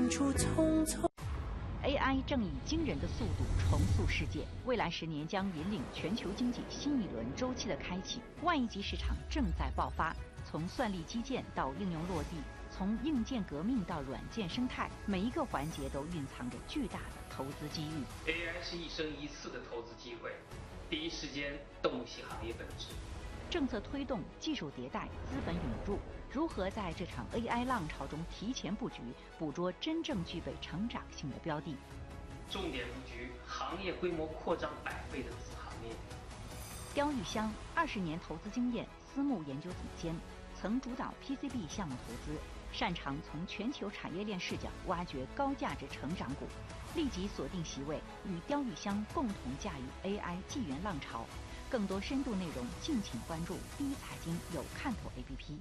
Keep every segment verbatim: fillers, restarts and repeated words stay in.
当初匆匆。 A I 正以惊人的速度重塑世界，未来十年将引领全球经济新一轮周期的开启。万亿级市场正在爆发，从算力基建到应用落地，从硬件革命到软件生态，每一个环节都蕴藏着巨大的投资机遇。 A I 是一生一次的投资机会，第一时间洞悉行业本质。 政策推动、技术迭代、资本涌入，如何在这场 A I 浪潮中提前布局，捕捉真正具备成长性的标的？ 重点布局行业规模扩张百倍的子行业。 刁玉香二十年投资经验，私募研究总监，曾主导 P C B 项目投资，擅长从全球产业链视角挖掘高价值成长股。立即锁定席位，与刁玉香共同驾驭 A I 纪元浪潮。更多深度内容，敬请关注第一财经有看头 A P P。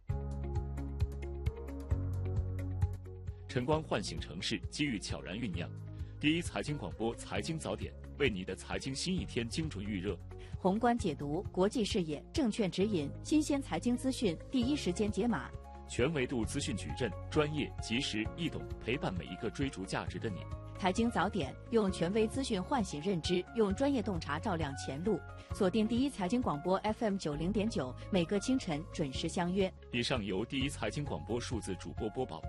晨光唤醒城市，机遇悄然酝酿。第一财经广播财经早点，为你的财经新一天精准预热。 宏观解读，国际视野，证券指引，新鲜财经资讯，第一时间解码。 全维度资讯矩阵，专业、及时、易懂，陪伴每一个追逐价值的你。 财经早点，用权威资讯唤醒认知，用专业洞察照亮前路。锁定第一财经广播 F M 九零点九，每个清晨准时相约。 以上由第一财经广播数字主播播报。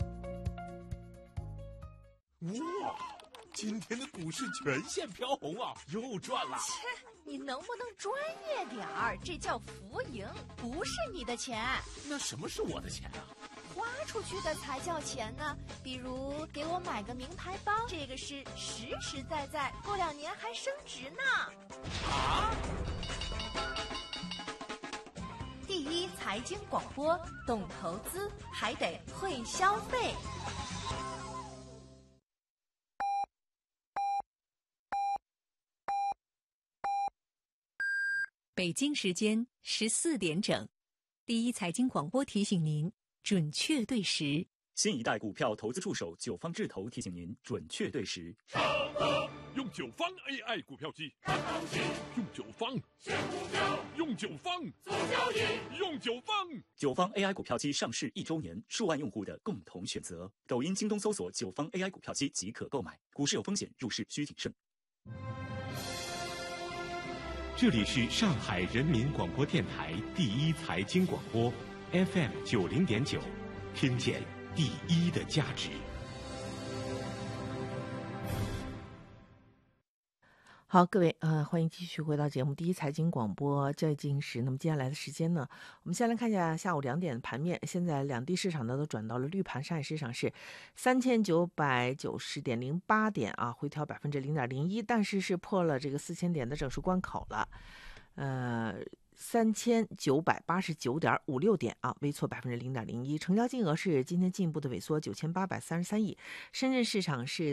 哇，今天的股市全线飘红啊，又赚了。 切，你能不能专业点儿？这叫浮盈，不是你的钱。 那什么是我的钱啊？ 花出去的才叫钱呢。比如给我买个名牌包，这个是实实在在，过两年还升值呢。 啊！ 第一财经广播，懂投资还得会消费。 北京时间十四点整，第一财经广播提醒您准确对时。 新一代股票投资助手九方智投提醒您准确对时。 用九方 A I 股票机，用九方选股票，用九方做交易，用九方。 九方 A I 股票机上市一周年，数万用户的共同选择。抖音、京东搜索九方 A I 股票机即可购买。股市有风险，入市需谨慎。 这里是上海人民广播电台第一财经广播 F M 九零点九，听见第一的价值。 好，各位，呃，欢迎继续回到节目第一财经广播交易进行时。那么接下来的时间呢，我们先来看一下下午两点的盘面。现在两地市场呢都转到了绿盘，上海市场是三千九百九十点零八点啊，回调百分之零点零一，但是是破了这个四千点的整数关口了，呃。三千九百八十九点五六点啊，微挫百分之零点零一，成交金额是今天进一步的萎缩，九千八百三十三亿。深圳市场是